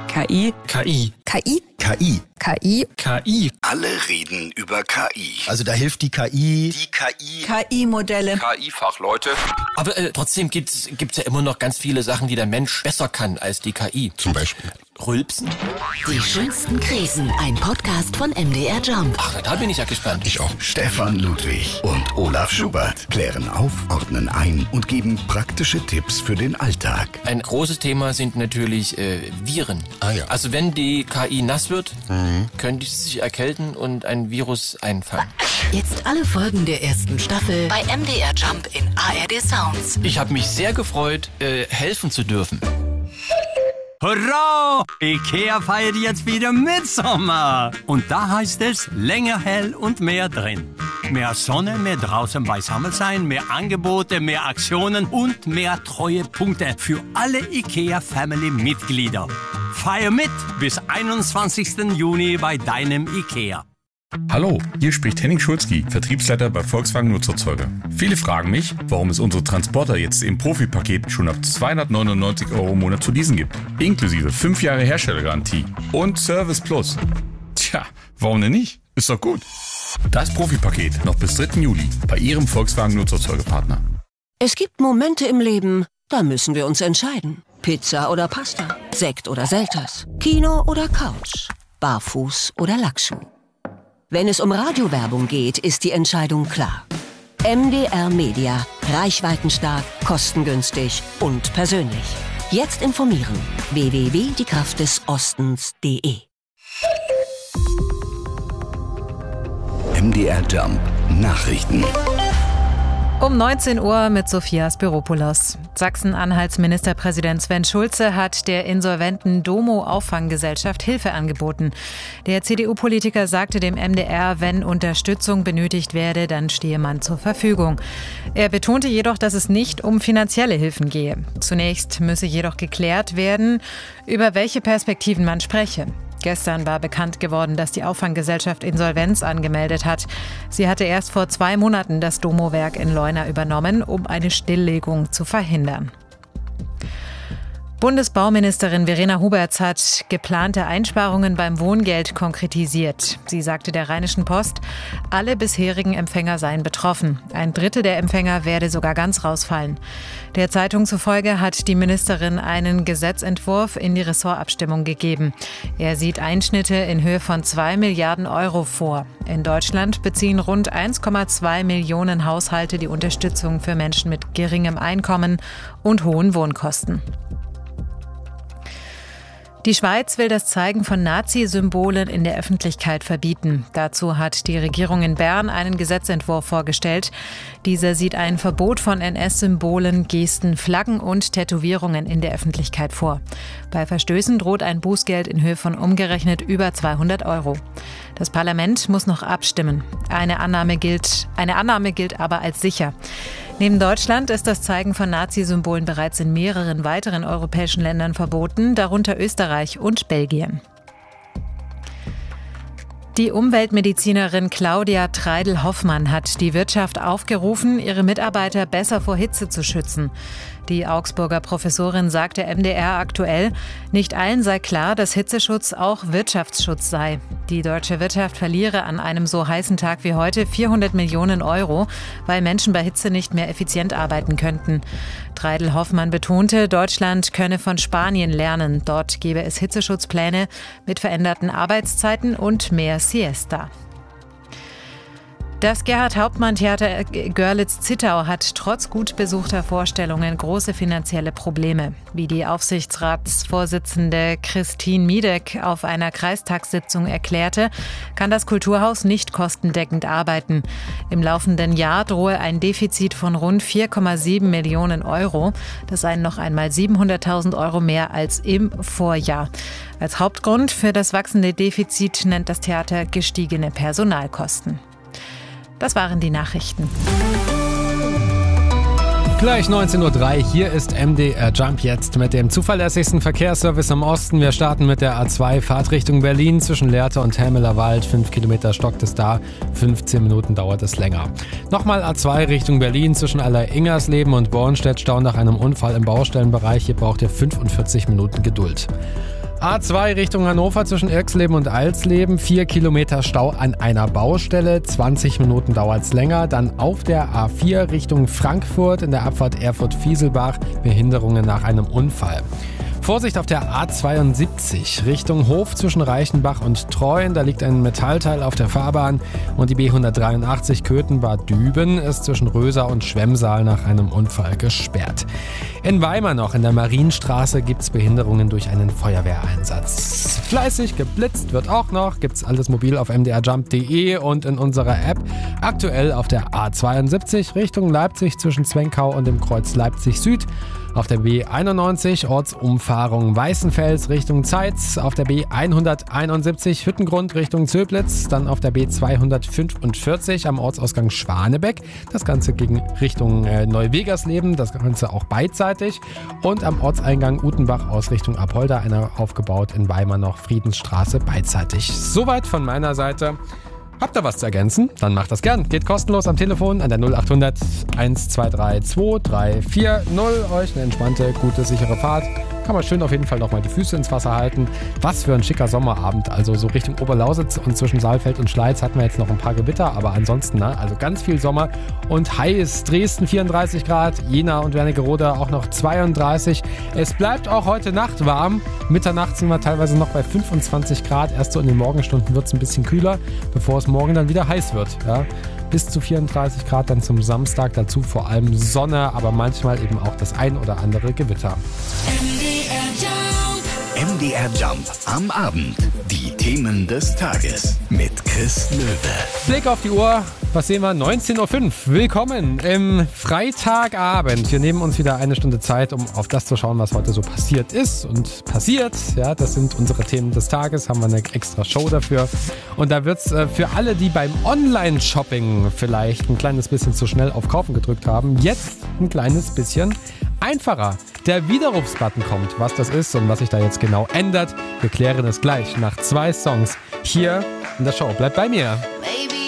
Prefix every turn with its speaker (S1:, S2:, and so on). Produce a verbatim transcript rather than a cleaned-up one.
S1: K I.
S2: K I.
S1: K I.
S3: K I.
S1: K I.
S2: K I.
S3: Alle reden über K I. Also da hilft die K I. Die K I.
S1: K I-Modelle.
S4: K I-Fachleute.
S2: Aber äh, trotzdem gibt es ja immer noch ganz viele Sachen, die der Mensch besser kann als die K I.
S3: Zum Beispiel
S2: Rülpsen.
S5: Die schönsten Krisen, ein Podcast von M D R Jump.
S2: Ach, da bin ich ja gespannt.
S3: Ich auch. Stefan Ludwig und Olaf Schubert klären auf, ordnen ein und geben praktische Tipps für den Alltag.
S2: Ein großes Thema sind natürlich äh, Viren.
S3: Ah ja.
S2: Also wenn die K I nass wird, mhm. könnte sie sich erkälten und ein Virus einfangen.
S5: Jetzt alle Folgen der ersten Staffel bei M D R Jump in A R D Sounds.
S2: Ich habe mich sehr gefreut, äh, helfen zu dürfen.
S6: Hurra! Ikea feiert jetzt wieder Mitsommer. Und da heißt es, länger hell und mehr drin. Mehr Sonne, mehr draußen beisammen sein, mehr Angebote, mehr Aktionen und mehr Treuepunkte für alle Ikea-Family-Mitglieder. Feier mit bis einundzwanzigsten Juni bei deinem Ikea.
S7: Hallo, hier spricht Henning Schulzki, Vertriebsleiter bei Volkswagen Nutzerzeuger. Viele fragen mich, warum es unsere Transporter jetzt im Profipaket schon ab zweihundertneunundneunzig Euro im Monat zu leasen gibt. Inklusive fünf Jahre Herstellergarantie und Service Plus. Tja, warum denn nicht? Ist doch gut. Das Profipaket noch bis dritten Juli bei Ihrem Volkswagen Nutzerzeugerpartner.
S8: Es gibt Momente im Leben, da müssen wir uns entscheiden. Pizza oder Pasta, Sekt oder Selters, Kino oder Couch, Barfuß oder Lackschuh. Wenn es um Radiowerbung geht, ist die Entscheidung klar. M D R Media. Reichweitenstark, kostengünstig und persönlich. Jetzt informieren. w w w punkt die kraft des ostens punkt de
S3: M D R Jump Nachrichten.
S9: Um neunzehn Uhr mit Sophia Spiropoulos. Sachsen-Anhalts Ministerpräsident Sven Schulze hat der insolventen Domo-Auffanggesellschaft Hilfe angeboten. Der C D U-Politiker sagte dem M D R, wenn Unterstützung benötigt werde, dann stehe man zur Verfügung. Er betonte jedoch, dass es nicht um finanzielle Hilfen gehe. Zunächst müsse jedoch geklärt werden, über welche Perspektiven man spreche. Gestern war bekannt geworden, dass die Auffanggesellschaft Insolvenz angemeldet hat. Sie hatte erst vor zwei Monaten das Domo-Werk in Leuna übernommen, um eine Stilllegung zu verhindern. Bundesbauministerin Verena Huberts hat geplante Einsparungen beim Wohngeld konkretisiert. Sie sagte der Rheinischen Post, alle bisherigen Empfänger seien betroffen. Ein Drittel der Empfänger werde sogar ganz rausfallen. Der Zeitung zufolge hat die Ministerin einen Gesetzentwurf in die Ressortabstimmung gegeben. Er sieht Einschnitte in Höhe von zwei Milliarden Euro vor. In Deutschland beziehen rund eins Komma zwei Millionen Haushalte die Unterstützung für Menschen mit geringem Einkommen und hohen Wohnkosten. Die Schweiz will das Zeigen von Nazi-Symbolen in der Öffentlichkeit verbieten. Dazu hat die Regierung in Bern einen Gesetzentwurf vorgestellt. Dieser sieht ein Verbot von N S-Symbolen, Gesten, Flaggen und Tätowierungen in der Öffentlichkeit vor. Bei Verstößen droht ein Bußgeld in Höhe von umgerechnet über zweihundert Euro. Das Parlament muss noch abstimmen. Eine Annahme gilt, eine Annahme gilt aber als sicher. Neben Deutschland ist das Zeigen von Nazi-Symbolen bereits in mehreren weiteren europäischen Ländern verboten, darunter Österreich und Belgien. Die Umweltmedizinerin Claudia Treidel-Hoffmann hat die Wirtschaft aufgerufen, ihre Mitarbeiter besser vor Hitze zu schützen. Die Augsburger Professorin sagte M D R aktuell, nicht allen sei klar, dass Hitzeschutz auch Wirtschaftsschutz sei. Die deutsche Wirtschaft verliere an einem so heißen Tag wie heute vierhundert Millionen Euro, weil Menschen bei Hitze nicht mehr effizient arbeiten könnten. Treidel-Hoffmann betonte, Deutschland könne von Spanien lernen. Dort gebe es Hitzeschutzpläne mit veränderten Arbeitszeiten und mehr Siesta. Das Gerhard-Hauptmann-Theater Görlitz-Zittau hat trotz gut besuchter Vorstellungen große finanzielle Probleme. Wie die Aufsichtsratsvorsitzende Christine Miedek auf einer Kreistagssitzung erklärte, kann das Kulturhaus nicht kostendeckend arbeiten. Im laufenden Jahr drohe ein Defizit von rund vier Komma sieben Millionen Euro. Das seien noch einmal siebenhunderttausend Euro mehr als im Vorjahr. Als Hauptgrund für das wachsende Defizit nennt das Theater gestiegene Personalkosten. Das waren die Nachrichten.
S10: Gleich neunzehn Uhr drei, hier ist M D R Jump jetzt mit dem zuverlässigsten Verkehrsservice im Osten. Wir starten mit der A zwei Fahrt Richtung Berlin zwischen Lehrte und Helmelerwald. fünf Kilometer stockt es da, fünfzehn Minuten dauert es länger. Nochmal A zwei Richtung Berlin zwischen Aller-Ingersleben und Bornstedt. Stau nach einem Unfall im Baustellenbereich. Hier braucht ihr fünfundvierzig Minuten Geduld. A zwei Richtung Hannover zwischen Irxleben und Alsleben. vier Kilometer Stau an einer Baustelle. zwanzig Minuten dauert es länger. Dann auf der A vier Richtung Frankfurt in der Abfahrt Erfurt-Fieselbach. Behinderungen nach einem Unfall. Vorsicht auf der A zweiundsiebzig Richtung Hof zwischen Reichenbach und Treuen. Da liegt ein Metallteil auf der Fahrbahn. Und die B hundertdreiundachtzig Köthen-Bad Düben ist zwischen Röser und Schwemmsaal nach einem Unfall gesperrt. In Weimar noch in der Marienstraße gibt es Behinderungen durch einen Feuerwehreinsatz. Fleißig geblitzt wird auch noch. Gibt's alles mobil auf m d r jump punkt d e und in unserer App. Aktuell auf der A zweiundsiebzig Richtung Leipzig zwischen Zwenkau und dem Kreuz Leipzig Süd. Auf der B einundneunzig Ortsumfahrung Weißenfels Richtung Zeitz, auf der B hunderteinundsiebzig Hüttengrund Richtung Zöblitz, dann auf der B zweihundertfünfundvierzig am Ortsausgang Schwanebeck, das Ganze gegen Richtung äh, Neuwegersleben, das Ganze auch beidseitig und am Ortseingang Utenbach aus Richtung Apolda, einer aufgebaut in Weimar noch Friedensstraße beidseitig. Soweit von meiner Seite. Habt ihr was zu ergänzen? Dann macht das gern. Geht kostenlos am Telefon an der null achthundert eins zwei drei zwei drei vier null. Euch eine entspannte, gute, sichere Fahrt. Kann man schön auf jeden Fall nochmal die Füße ins Wasser halten. Was für ein schicker Sommerabend. Also so Richtung Oberlausitz und zwischen Saalfeld und Schleiz hatten wir jetzt noch ein paar Gewitter. Aber ansonsten, ne? Also ganz viel Sommer und heiß. Dresden vierunddreißig Grad, Jena und Wernigerode auch noch zweiunddreißig. Es bleibt auch heute Nacht warm. Mitternacht sind wir teilweise noch bei fünfundzwanzig Grad. Erst so in den Morgenstunden wird es ein bisschen kühler, bevor es morgen dann wieder heiß wird. Ja? Bis zu vierunddreißig Grad dann zum Samstag. Dazu vor allem Sonne, aber manchmal eben auch das ein oder andere Gewitter.
S3: M D R Jump am Abend. Die Themen des Tages mit Chris Löwe.
S10: Blick auf die Uhr. Was sehen wir? neunzehn Uhr fünf. Willkommen im Freitagabend. Wir nehmen uns wieder eine Stunde Zeit, um auf das zu schauen, was heute so passiert ist und passiert. Ja, das sind unsere Themen des Tages. Haben wir eine extra Show dafür. Und da wird es äh, für alle, die beim Online-Shopping vielleicht ein kleines bisschen zu schnell auf Kaufen gedrückt haben, jetzt ein kleines bisschen einfacher. Der Widerrufsbutton kommt. Was das ist und was sich da jetzt genau ändert, wir klären es gleich nach zwei Songs hier in der Show. Bleibt bei mir.